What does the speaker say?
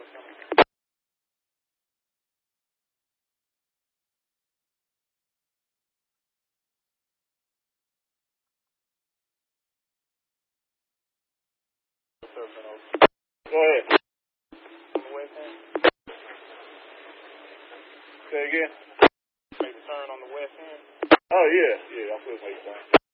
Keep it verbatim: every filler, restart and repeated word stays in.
Go ahead. On the west end. Say again. Make the turn on the west end. Oh yeah, yeah, I'm supposed to make the turn.